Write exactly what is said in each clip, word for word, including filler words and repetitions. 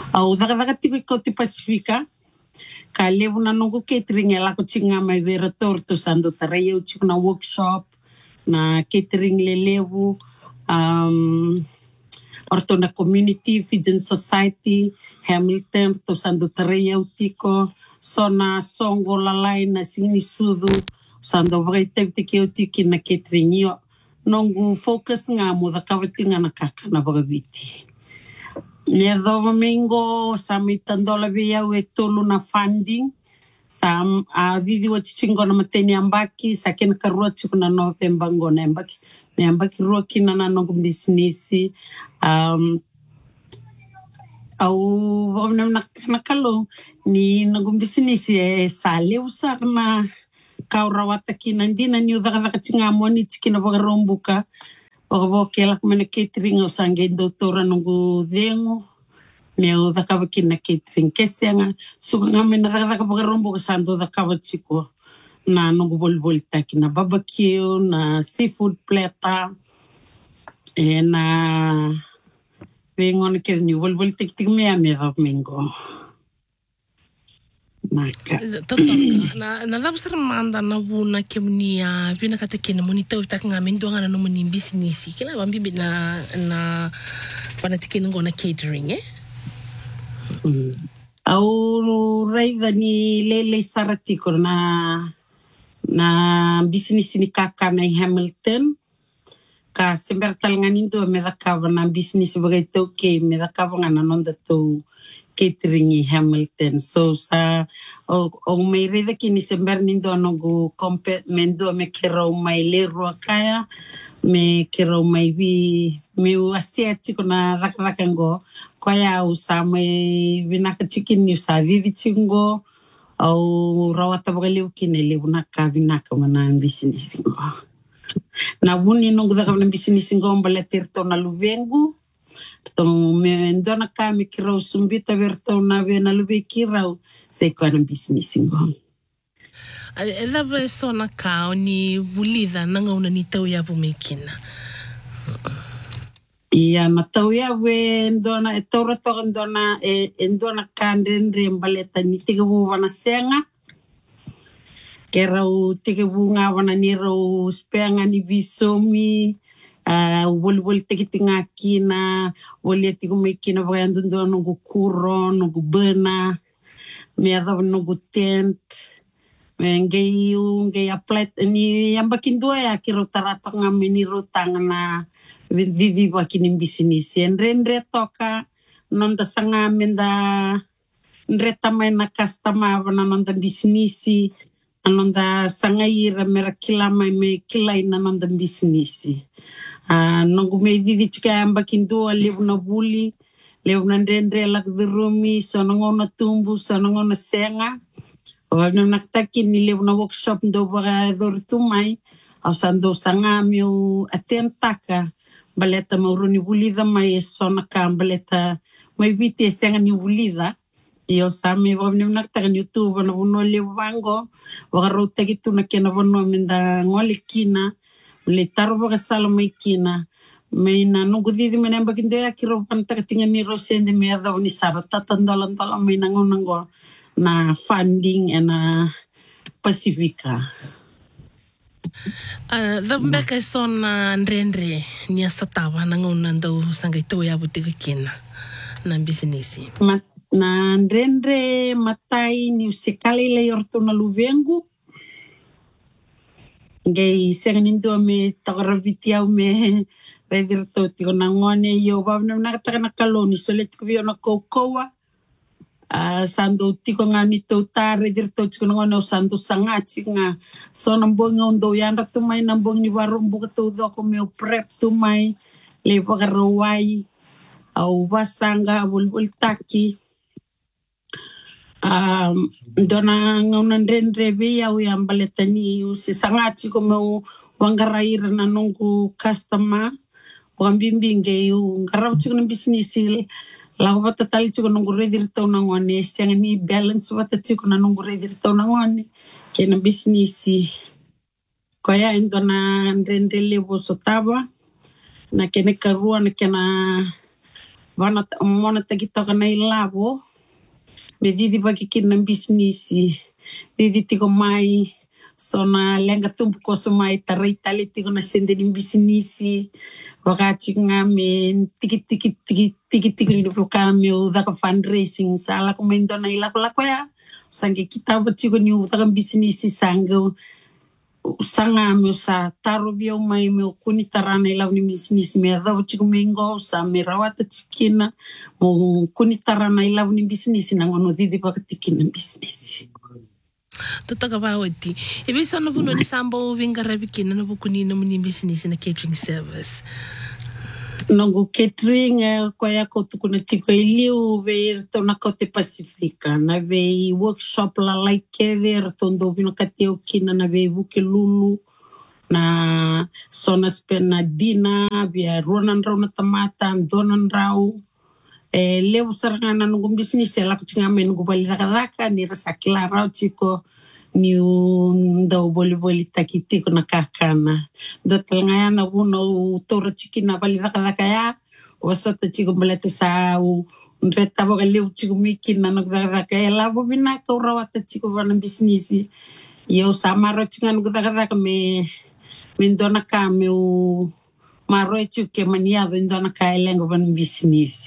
Au daga daga tiko i Koti Pasifika. Ka levu na nungu catering e lako tinga mai vera torto sando tarai au tiko na workshop na catering le levu um orto na community Fijian Society Hamilton to sando tarai au tiko sona songo lalai na sini sudu sando vai tiki au tiki na catering yo nungu focus nga mo da kawatinga na kaka na bagaviti. Ne domingo sa mi tandola via e tolu na funding sa a vidi wa chichingo na mateni ambaki sa ken karua chiku na November ngo na ambaki me ambaki rua kina na nongo business um au vomna na nakalo ni nongo business e sa leusa na kaurawata kina ndina ni udaga daga chinga moni chikina bagarombuka Pagabo kelak mana catering o sangue doutora nungu dengo meu da kaba kina catering kesenga suga mena da da kaba rombo sando da kaba chiko na nungu bol bol takina barbecue na seafood platter e na vengon ke ni bol bol tik tik me me domingo Maka. Totoka. Na na dava ser manda na vuna ke munia vina kata kina monita utak ngamen do ngana no muni business. Kila bambi na na pana tikina ngona catering eh. Mm. Au raida ni lele sarati ko na na business ni kaka na Hamilton. Ka sember talangani do me da kava na business bagai to ke me da kava ngana nonda to catering i Hamilton. So sa o o me reda kini sember nindo nongo compet mendo me kero mai le kaya me kero mai vi me uasiati kona raka raka ngo kaya usa me vinaka chicken ni sa vivi chingo au rawata bagali ukine le unaka vinaka mana business ngo. Na buni nongo da kana business ngo mbale tirto na luvengu tong me ndona ka me kiro sumbita verto na ve na luve kirau se kana business ngo. Ela vai só na ka ni bulida nanga una ni tau ya bumekina. Ia na tau ya we ndona e taura toka ndona e ndona ka ndendre mbaleta ni tiga wana senga. Kerau tiga bunga wana ni rau spenga ni visomi uh, woli woli tiki tinga kina woli tiga mekina waka ndona nungu kuro nungu bena mea dawa nungu tent ngei u ngei aplet ni yambakin dua ya kiro tarato ngami ni rutang na vivi wakini businessendre toka nonda sanga menda ndreta mai na customer wana nonda business nonda sanga ira mera kila mai me kila ina nonda business ah nongu me vivi chika yambakin dua levu na buli levu na ndendre lak dhurumi sonongo na tumbu sonongo na senga Wagna nakataki ni lewu na workshop ndo baga dortu mai au sando sanga miu atentaka baleta mauruni vulida mai sona ka baleta mai vite senga ni vulida io sami wagna nakataka ni YouTube na uno lewu vango waga rota gitu na kena vono minda ngole kina le tarbo ga sala mai kina mai na nungu didi menemba kindo ya kiro pantaka tinga ni rosende me ada ni sarata tandolan tala mai nangonango na funding and na Pasifika. Uh, the mbeka son na ndrendre ni asatawa na ngona ndo sangai to ya butika kina na business. Ma, na ndrendre matai ni usikali le yorto na luvengu. Ngai senganindo me tagaravitia me redirto tiko na ngone yo babna na taka na kaloni solet ko na kokoa. Uh, sando tiko nga nito tare dirto tiko ngono sando sangachi nga so nambong ondo yanda tumay nambong ni warum buka to do ko meu prep tumay le pagarawai au basanga bulbul taki um dona ngona ndendre be ya uyam baletani si sangachi ko meu wangaraira na nungu customer wambimbinge yu ngaraw tiko ng business Lago bata tali chiko nungu redirto na ngone siang ni balance bata chiko na nungu redirto na ngone kena business kaya endo na ndendele bo sotaba na kene karua na kena Wana mona takitoka na ilavo. Me didi pakikin ng bisnisi. Didi tiko mai. So na lenga tumpu ko sumai taray tali tiko na sende ng bisnisi. Wakati nga me tiki tiki tiki tiki tiki ni kami udaka fundraising sala ko mendo na ilako lako ya. Sange kita ba tiko ni udaka bisnisi sango. Sanga meu sa taro bio mai meu kuni tarana ila ni bisnis me da chiku mengo sa me rawata chikina mo kuni tarana ila ni bisnis na ngono didi pakatikina bisnis. Totaka ba oti. Ibi sa no puno ni sambo vinga rabikina no kuni no ni bisnis na catering service. Nongo catering ko ya ko tukuna tiko iliu ver to na kote Pasifika na ve workshop la like ver tondo bino kateo kina na ve buke lulu na sona spena dina via ronan rona tamata donan rau e leu sarangana nungu business la kutinga men nungu bali daka ni rasa kila rau chiko ni ndo boli boli takiti kuna kakana do telngaya na uno toro chiki na bali daka daka ya wasota chiko balete sa u reta boga leu chiko miki na no daka daka ya labo bina ka rawata chiko bana business yo samaro chinga no daka daka me mendona ka me u maro chike mania vendona ka elengo bana business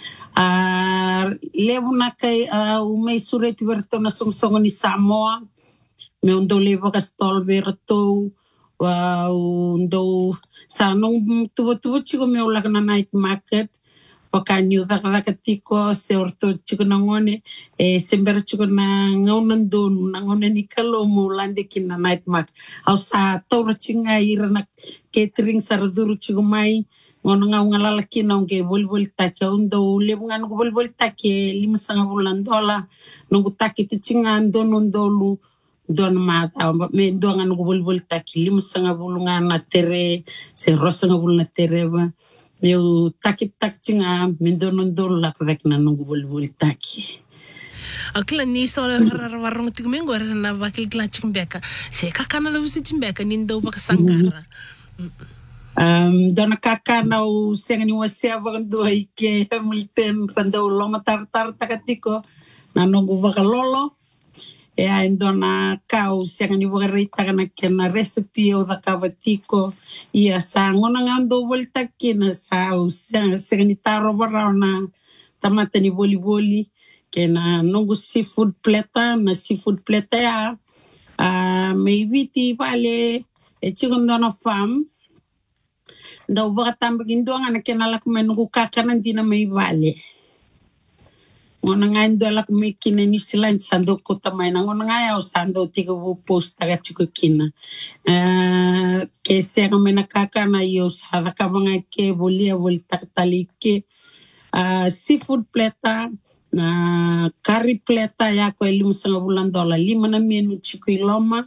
a levu na kai u me sureti vertona songsongo ni Samoa me undo leva ka stol verto wa undo sa nung tubo tubo chiko me ula na night market pakanyu da ka tiko se orto chiko nangone e sember chiko na ngonan don nangone ni kalo mo lande kin na night market au sa toro chinga ira na catering saraduru chiko mai ngono nga ngalala kinong ke bol bol take undo lebu ngan ko bol bol take lima sanga bulan dola nungu take tu chinga ando nondolu don mata me donga no bol bol taki lim sanga bulunga na tere se rosanga bulna tere ba eu taki tak tinga me don don la kwek na no bol bol taki akla ni so warung tigmengo na bakil glachmbeka se kakana da usi timbeka nindo baka sangara um dona kakana o sengani wase avando ike multen rando loma tar tar takatiko na no baka lolo e a endona kau sianga ni wagarita kana kena recipe o da kavatiko ia sa ngona ngando volta kena sa o sianga ni taro barana tamata ni boli boli kena nongo seafood plata na seafood plata ya a maybe ti vale e chigondona farm da ubaga tambagin doanga na kena lak menungu kakana dina may vale ngona nga ndola kumikina ni silan sando kota mai na ngona nga ya sando tiga wo post taga chiko kina eh ke se ngamena kaka na yo sa ka banga ke bolia bol taktali ke seafood plata na curry plata ya ko lim sanga bulan dola lima na menu chiko iloma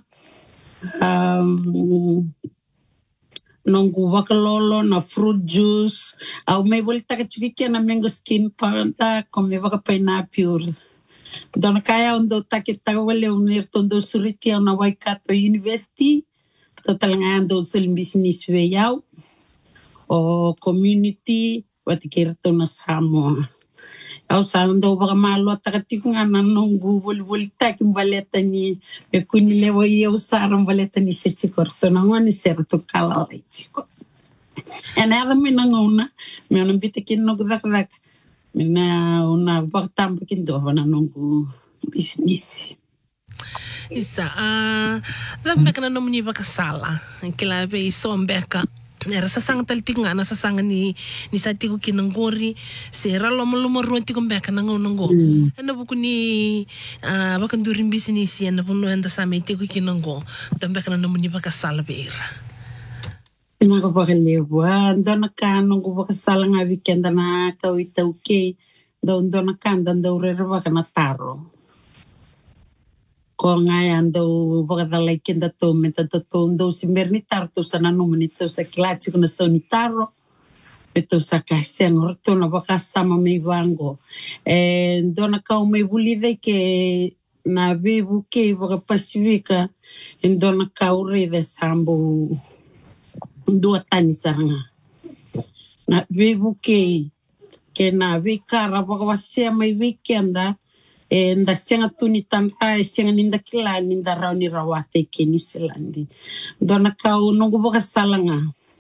um nongu wakalolo na fruit juice au me volta ka chiki na mango skin panta come vaka pineapple dona kaya undo takita wale unir tondo suriti na Waikato University total ngando sul business we yau o community watikirto na Samoa au sando baka malo takati nga nongu bol bol takim baleta ni e kuni lewo yau saram baleta ni seti korto na ngoni serto kala chiko ena ada mina ngona me ona bitikin no dak dak mina una baktam bikin do bana nongu business isa a da beka na nomni baka sala kila be so mbeka era sasang taltinga na sasang ni ni satiko kinangori sera lomo lomo ronti kumbeka nango nango ena buku ni uh, baka durin business ena puno enda same tiko kinango tambeka na nomni baka sala beira ina ko baka lewa ndona kano ko baka sala nga weekend na kawita okay do ndona kanda ndo rere baka na taro ko nga ando baka dalay kenda to meta to to ndo simberni tarto sana no monito sa klati ko na sonitaro beto sa kasi ang orto na baka sama may bango eh ndona ka may bulide ke na bebu ke baka Pasifika ndona ka ure de sambo dua tani saranga na bebu ke ke na vikara baka wasia mai weekenda e nda senga tuni tanra e senga ninda kila ninda rauni rawate ke New Zealand. Dona kau nungu baka salanga.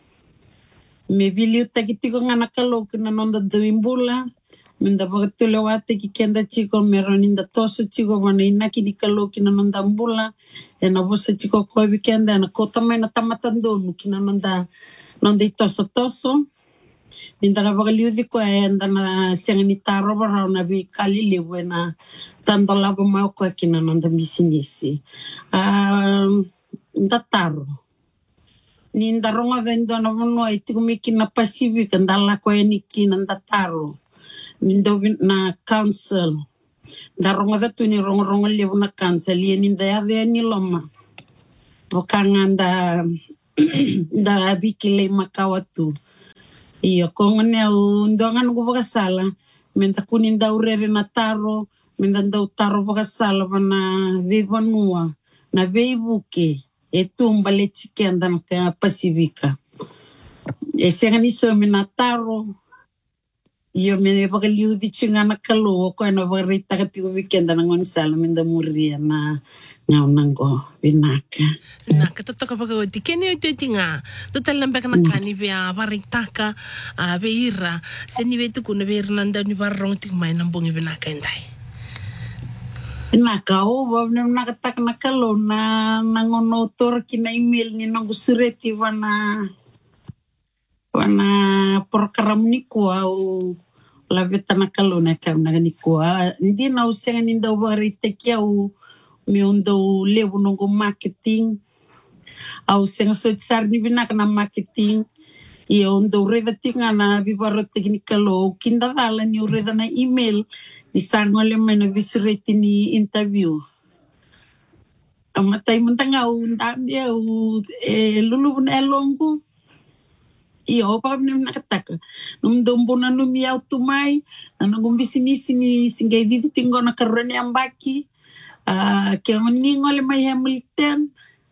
Me viliu takitiko ngana kalau kena nonda duimbula. Minda baka tule wate ki kenda chiko mero ninda toso chiko wana inaki ni kalau kina nonda mbula. E na bosa chiko koe weekenda na kota mai na tamatandonu kina nonda nonda i toso toso. Minda na baka liudi koe enda na senga ni taro barao na vi kali liwe na tando labo mau koe kina nonda misinisi. Um, nda taro. Ni nda ronga vendo na vono e tiku miki na Pacific nda la koe ni kina nda taro. Nindo na council. Nda ronga da tu ni ronga ronga liwe na council. Ia ninda ya vea ni loma. Wakanga nda nda bikile makawatu. Iyo kongone au ndongan ko bakasala menta kunin daw rere na taro menta daw taro bakasala bana vivanua na veibuke e tumbale chikenda na ka Pasifika e sengani so mina taro iyo mene bakaliu di chingana kalo ko na barita ka tigo weekend na ngon sala menta muria na ngau nango binaka. Na ka totoka paka o tikene o te tinga. Total lambe kana kani vea varitaka a veira. Se ni vetu kuna veira nanda ni barrong tik mai nambongi binaka endai. Binaka o wa na nakatak na kalo na nangono tor kina email ni nang sureti wana wana program ni ko au la veta na kalo na kam na ni ko. Hindi na usenga ni daw barita kiau mi ondo levo nongo marketing au senga so tsar ni bina kana marketing i ondo reda tinga na vivaro technical kinda dala ni reda na email ni sangole mena visireti ni interview amatai muntanga unda dia u e lulu na longo i opa ni nakataka num dombo na num ya tumai na ngum bisinisi ni singai vivi tingo na karone ambaki. Uh, ke ngoningo le mai Hamilton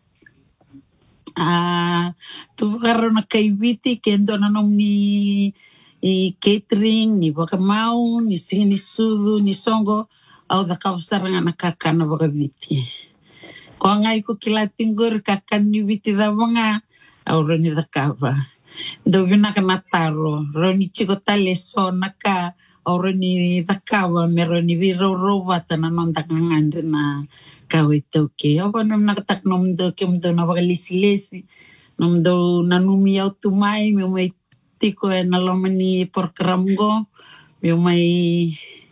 uh, tu karo na kaibiti ke ndo na nom ni i catering ni baka mau ni singi ni sudu ni songo au da kausaranga na kakana baka biti ko ngai ko kila tingur kakan ni biti da mga au roni da kava ndo vina kana taro roni chiko tale so naka ora ni dakawa mero ni viro roba tana nonda ngandre na kawe toke oba nom nakatak nom do kem do na bagalisi lesi nom do nanumi auto mai me mai tiko na lomani program go me mai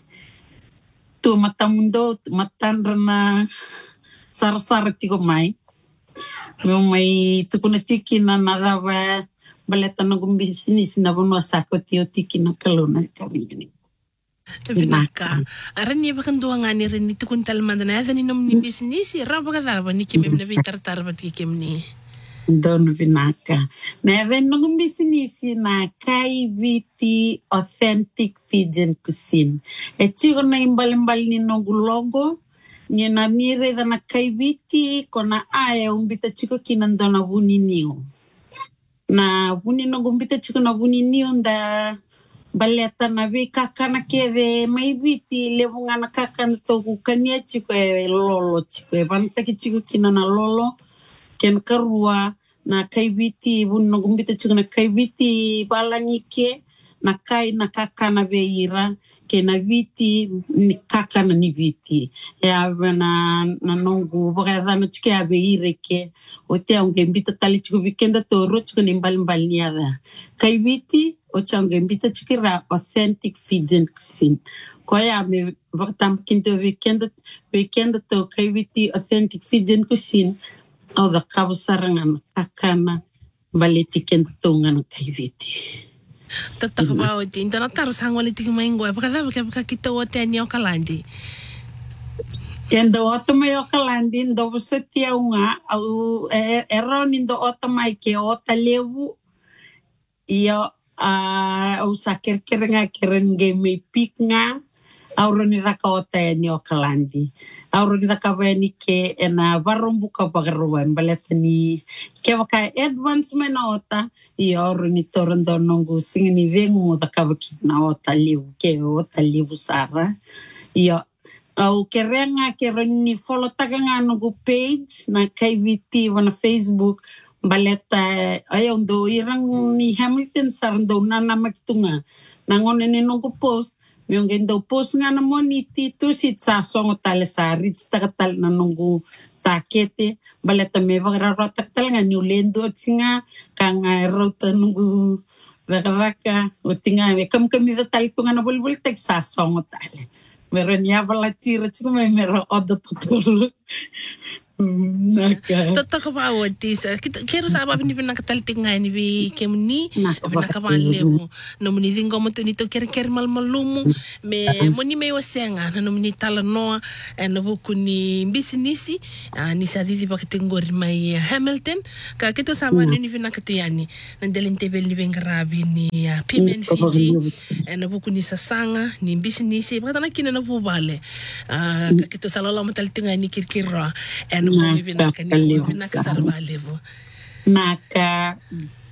tu matamundo matandra na sar-sar tiko mai me mai tukuna tiki na nadawa baleta na gumbisinis na bono sako tio tiki na kalona kawini. Binaka. Arani bakan dua ngani reni tukun talmanda na adani nom ni business ra baka daba ni kimem na bitar tarbat ki kimni. Don binaka. Na adani nom business na K V T Authentic Fijian Cuisine. E chigo na imbal-imbal ni nogu logo ni na nire da na K V T kona aya umbita chico kinando na vuni niu. Na vuni nogu umbita chico na vuni niu da baleta na vi kakana keve mai viti levunga na kakana toku kania chiko e lolo chiko e vanta ki chiko kina na lolo ken karua na kaiviti bun no gumbita chiko na kaiviti balangi ke na kai na kakana veira ke na viti ni kakana ni viti e ave na na nongu boga dana chike ave ire ke o te aunque invita tali chiko vikenda to ro chiko ni mbal mbal niada kaiviti o changa invita chikira Authentic Fijian Cuisine. Koya me vaktam kinto weekend weekend to K V T Authentic Fijian Cuisine au da kabusarangan kakana baleti kento tungan K V T. Tatak bao ti inta na tar sangwali ti maingo e baka daba ke baka kita o te ni o kalandi. Kendo otome o kalandi ndo setia unga au ero nindo otoma ke ota levu iyo uh, au saker kere nga keren game pik nga auroni raka o te ni o kalandi. Auroni raka wani ke e na warumbuka pagaruan baletani ke waka advance mena ota i auroni torando nongu singini vengu raka waki na ota liu ke ota liu sara. Ia au ke renga ke roni follow taga nga nongu page na K V T wana Facebook baleta ai ondo irang ni Hamilton sarando nana makitunga nangone ni nongu post yung gendo post nga na mo ni Tito sit sa songo tale sa rits tagatal na nungu takete baleta me bagrarotak tal nga nyulendo singa kang rota nungu raka o tinga me kam kami da tal tunga na bulbul tek sa songo tale meron ya bala tira chino me mero odo tutulu naka Toto ka pa watis. Kero sa aba bini pinakatalting nga ni bi kemni pinakamalebo. No muni dingo mo to nito ker ker mal malumu me moni me wasenga no muni tala noa no buku ni business ni sa didi pakitengori mai Hamilton ka kito sa aba ni pinakatiyani nandelin tebel ni bengrabi ni P M N Fiji no buku ni sasanga ni business pakatana kina no bubale ka kito sa lolo mo talting nga ni kirkira and naka Naka sarvalevo. naka